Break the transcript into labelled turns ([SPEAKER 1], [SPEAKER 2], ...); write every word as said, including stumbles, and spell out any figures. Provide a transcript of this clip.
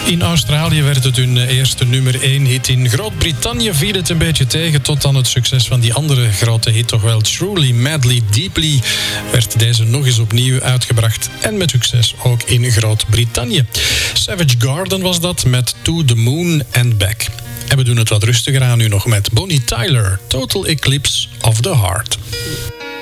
[SPEAKER 1] In Australië werd het hun eerste nummer één hit. In Groot-Brittannië viel het een beetje tegen, tot dan het succes van die andere grote hit, toch wel Truly, Madly, Deeply, werd deze nog eens opnieuw uitgebracht. En met succes ook in Groot-Brittannië. Savage Garden was dat met To the Moon and Back. En we doen het wat rustiger aan nu nog met Bonnie Tyler, Total Eclipse of the Heart.